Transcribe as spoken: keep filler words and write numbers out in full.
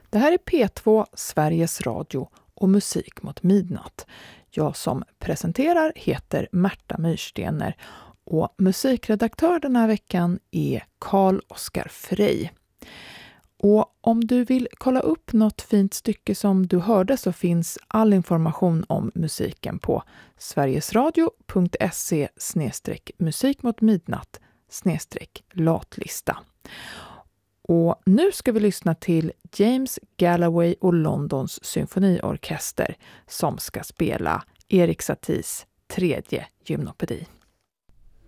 Det här är P två, Sveriges Radio och Musik mot midnatt. Jag som presenterar heter Märta Myrstener och musikredaktör den här veckan är Carl-Oskar Frey. Och om du vill kolla upp något fint stycke som du hörde så finns all information om musiken på sverigesradio.se snedstreck musik mot midnatt snedstreck latlista. Och nu ska vi lyssna till James Galloway och Londons symfoniorkester som ska spela Erik Saties tredje gymnopedi.